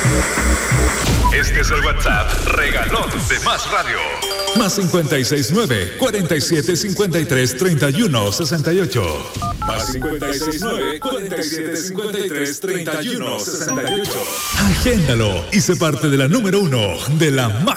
Este es el WhatsApp regalón de Más Radio. Más 569-4753-3168. Más 569-4753-3168. Agéndalo y sé parte de la número 1 de la